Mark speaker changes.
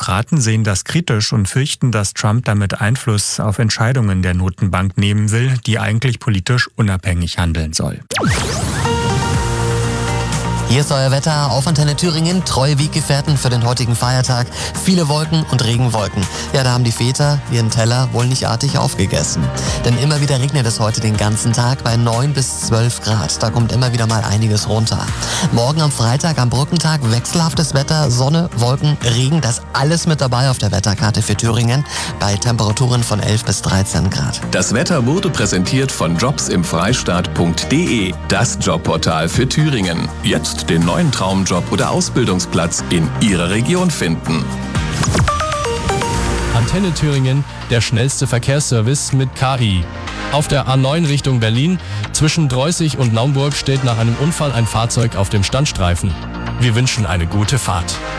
Speaker 1: Demokraten sehen das kritisch und fürchten, dass Trump damit Einfluss auf Entscheidungen der Notenbank nehmen will, die eigentlich politisch unabhängig handeln soll.
Speaker 2: Hier ist euer Wetter auf Antenne Thüringen. Treue Weggefährten für den heutigen Feiertag. Viele Wolken und Regenwolken. Ja, da haben die Väter ihren Teller wohl nicht artig aufgegessen. Denn immer wieder regnet es heute den ganzen Tag bei 9 bis 12 Grad. Da kommt immer wieder mal einiges runter. Morgen am Freitag, am Brückentag, wechselhaftes Wetter, Sonne, Wolken, Regen. Das alles mit dabei auf der Wetterkarte für Thüringen bei Temperaturen von 11 bis 13 Grad.
Speaker 3: Das Wetter wurde präsentiert von jobsimfreistaat.de, das Jobportal für Thüringen. Jetzt den neuen Traumjob oder Ausbildungsplatz in Ihrer Region finden.
Speaker 4: Antenne Thüringen, der schnellste Verkehrsservice mit KI. Auf der A9 Richtung Berlin, zwischen Dreußig und Naumburg steht nach einem Unfall ein Fahrzeug auf dem Standstreifen. Wir wünschen eine gute Fahrt.